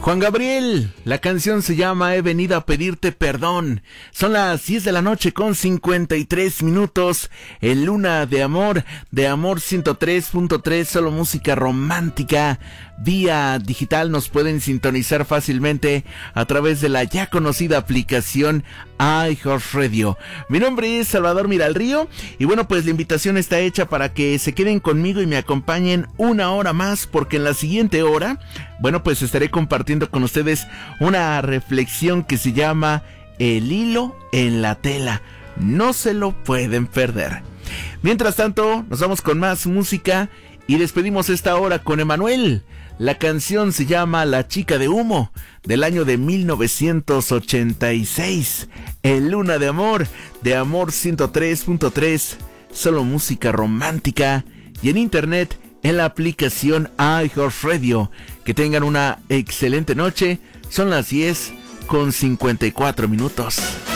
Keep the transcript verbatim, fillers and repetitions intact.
Juan Gabriel, la canción se llama He venido a pedirte perdón. Son las diez de la noche con cincuenta y tres minutos. En Luna de Amor, de Amor ciento tres punto tres, solo música romántica. Vía digital nos pueden sintonizar fácilmente a través de la ya conocida aplicación iHeartRadio. Mi nombre es Salvador Miralrío y bueno, pues la invitación está hecha para que se queden conmigo y me acompañen una hora más, porque en la siguiente hora, bueno, pues estaré compartiendo con ustedes una reflexión que se llama El hilo en la tela. No se lo pueden perder. Mientras tanto, nos vamos con más música y despedimos esta hora con Emanuel. La canción se llama La chica de humo, del año de mil novecientos ochenta y seis. En Luna de Amor, de Amor ciento tres punto tres, solo música romántica. Y en internet, en la aplicación iHeartRadio. Que tengan una excelente noche. Son las diez con cincuenta y cuatro minutos.